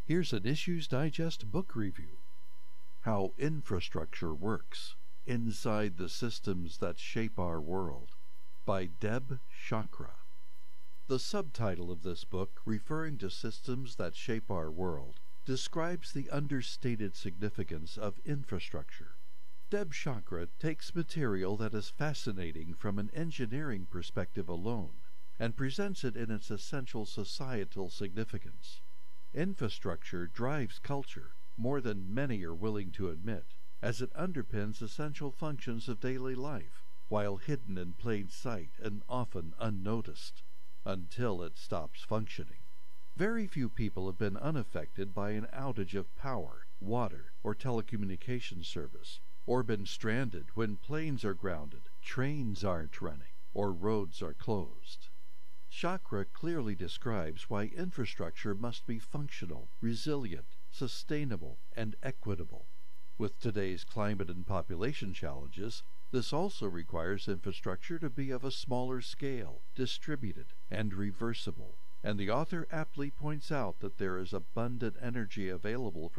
Here's an Issues Digest book review. How Infrastructure Works Inside the Systems That Shape Our World by Deb Chakra. The subtitle of this book, referring to systems that shape our world, describes the understated significance of infrastructure. Deb Chakra takes material that is fascinating from an engineering perspective alone and presents it in its essential societal significance. Infrastructure drives culture more than many are willing to admit, as it underpins essential functions of daily life, while hidden in plain sight and often unnoticed, until it stops functioning. Very few people have been unaffected by an outage of power, water, or telecommunications service, or been stranded when planes are grounded, trains aren't running, or roads are closed. Chakra clearly describes why infrastructure must be functional, resilient, sustainable, and equitable. With today's climate and population challenges, this also requires infrastructure to be of a smaller scale, distributed, and reversible. And the author aptly points out that there is abundant energy available from